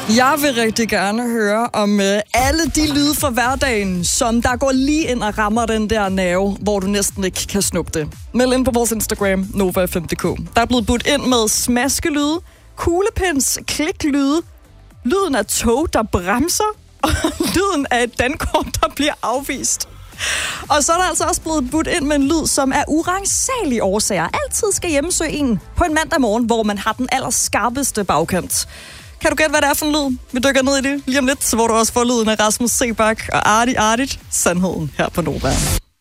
Jeg vil rigtig gerne høre om alle de lyde fra hverdagen, som der går lige ind og rammer den der nerve, hvor du næsten ikke kan snuppe det. Meld ind på vores Instagram, Nova5.dk. Der er blevet budt ind med smaskelyde, kuglepins, kliklyde, lyden af tog, der bremser, og lyden af et dankort, der bliver afvist. Og så er der altså også blevet budt ind med en lyd, som er uransagelige årsager altid skal hjemmesøge en på en mandag morgen, hvor man har den allerskarpeste bagkant. Kan du gætte, hvad det er for en lyd? Vi dykker ned i det lige om lidt, hvor du også får lyden af Rasmus Seebach og Artigt Sandheden her på Nova.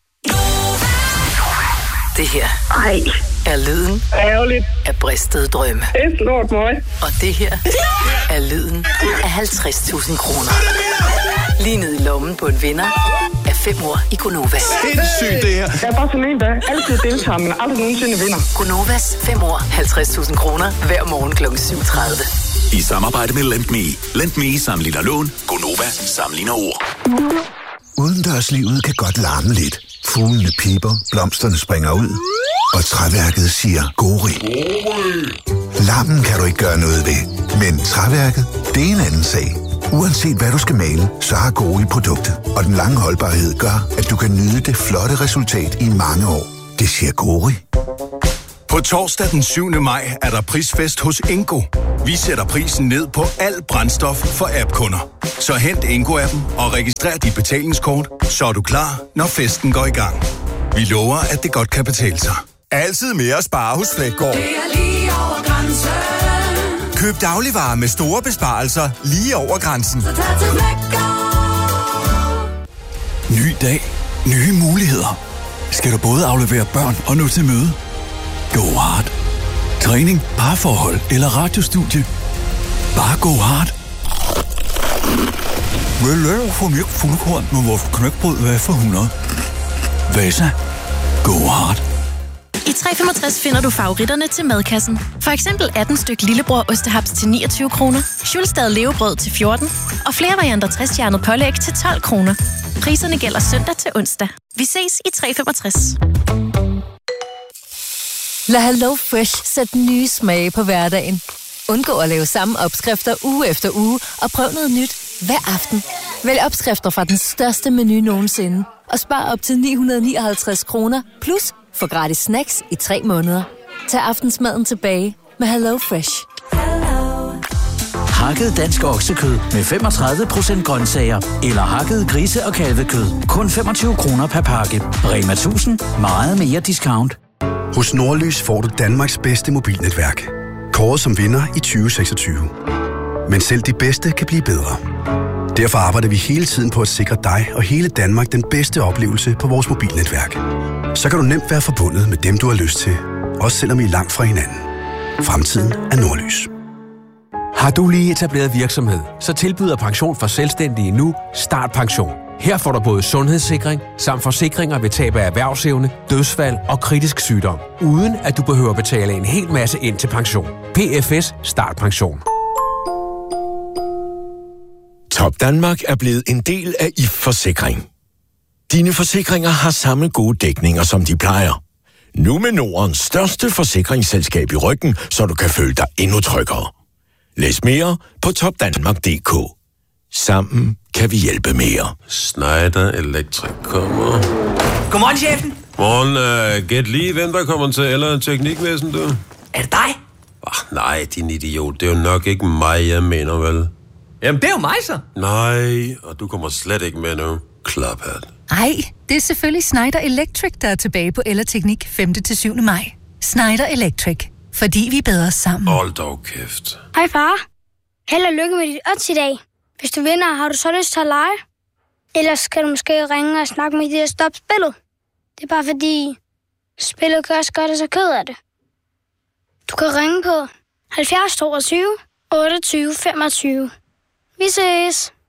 Det her er lyden af bristede drømme. Et lort møg. Og det her er lyden af 50.000 kroner. Lige ned i lommen på en vinder af 5 år i Gonova. Sindssygt det her. Jeg er bare sådan en, der altid deltager, men aldrig nogensinde vinder. Gonovas 5 år, 50.000 kroner hver morgen kl. 7.30. I samarbejde med LendMe. LendMe sammenligner lån. Gonova sammenligner ord. Udendørslivet kan godt larme lidt. Fuglene piper, blomsterne springer ud, og træværket siger gori. Larmen kan du ikke gøre noget ved, men træværket, det er en anden sag. Uanset hvad du skal male, så har Gori produktet, og den lange holdbarhed gør, at du kan nyde det flotte resultat i mange år. Det siger Gori. På torsdag den 7. maj er der prisfest hos Ingo. Vi sætter prisen ned på alt brændstof for app-kunder. Så hent Ingo-appen og registrer dit betalingskort, så er du klar, når festen går i gang. Vi lover, at det godt kan betale sig. Altid mere at spare hos Flækgaard. Det er lige over grænsen. Køb dagligvarer med store besparelser lige over grænsen. Så tag til Flækgaard. Ny dag. Nye muligheder. Skal du både aflevere børn og nå til møde? Go hard. Træning, parforhold eller radiostudie. Bare go hard. Vil du få mere fuldkorn med vores knækbrød, hvad for 100? Vasa. Go hard. I 365 finder du favoritterne til madkassen. For eksempel 18 styk lillebror ostehaps til 29 kroner, Schulstad levebrød til 14 og flere varianter 60-hjernet pålæg til 12 kroner. Priserne gælder søndag til onsdag. Vi ses i 365. Lad Hello Fresh sætte nye smage på hverdagen. Undgå at lave samme opskrifter uge efter uge, og prøv noget nyt hver aften. Vælg opskrifter fra den største menu nogensinde, og spar op til 959 kroner, plus få gratis snacks i 3 måneder. Tag aftensmaden tilbage med Hello Fresh. Hakket dansk oksekød med 35% grøntsager, eller hakket grise- og kalvekød. Kun 25 kroner per pakke. Rema 1000. Meget mere discount. Hos Nordlys får du Danmarks bedste mobilnetværk. Kåret som vinder i 2026. Men selv de bedste kan blive bedre. Derfor arbejder vi hele tiden på at sikre dig og hele Danmark den bedste oplevelse på vores mobilnetværk. Så kan du nemt være forbundet med dem, du har lyst til. Også selvom I er langt fra hinanden. Fremtiden er Nordlys. Har du lige etableret virksomhed, så tilbyder Pension for Selvstændige nu Startpension. Her får du både sundhedssikring samt forsikringer ved tab af erhvervsevne, dødsfald og kritisk sygdom, uden at du behøver betale en hel masse ind til pension. PFS Startpension. Top Danmark er blevet en del af IF Forsikring. Dine forsikringer har samme gode dækninger, som de plejer. Nu med Nordens største forsikringsselskab i ryggen, så du kan føle dig endnu tryggere. Læs mere på topdanmark.dk. Sammen kan vi hjælpe mere. Schneider Electric kommer. Godmorgen, chefen. Morgen, gæt lige, hvem der kommer til eller teknikvæsen, du? Er det dig? Nej, din idiot. Det er jo nok ikke mig, jeg mener, vel? Jamen, det er jo mig, så. Nej, og du kommer slet ikke med nu. Klaphat. Ej, det er selvfølgelig Schneider Electric, der er tilbage på Ellerteknik 5. til 7. maj. Schneider Electric. Fordi vi er bedre sammen. Hold dog kæft. Hej far. Held og lykke med dit odds i dag. Hvis du vinder, har du så lyst til at lege? Ellers skal du måske ringe og snakke med de der stop spillet. Det er bare fordi, spillet kan også gøre det så ked af det. Du kan ringe på 70 22 28 25. Vi ses.